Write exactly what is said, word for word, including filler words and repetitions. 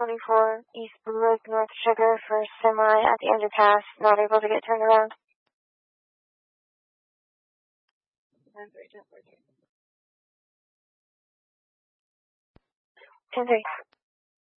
twenty-four East Blue Lake, North Sugar for semi at the underpass, not able to get turned around. ten three, ten three. ten three.